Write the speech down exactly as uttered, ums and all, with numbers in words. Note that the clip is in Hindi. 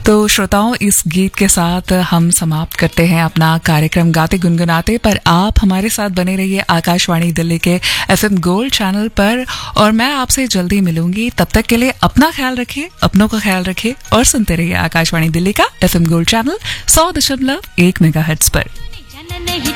तो श्रोताओं, इस गीत के साथ हम समाप्त करते हैं अपना कार्यक्रम गाते गुनगुनाते। पर आप हमारे साथ बने रहिए आकाशवाणी दिल्ली के एफएम गोल्ड चैनल पर, और मैं आपसे जल्दी मिलूंगी। तब तक के लिए अपना ख्याल रखिए, अपनों का ख्याल रखिए और सुनते रहिए आकाशवाणी दिल्ली का एफएम गोल्ड चैनल सौ दशमलव एक मेगाहर्ट्ज पर।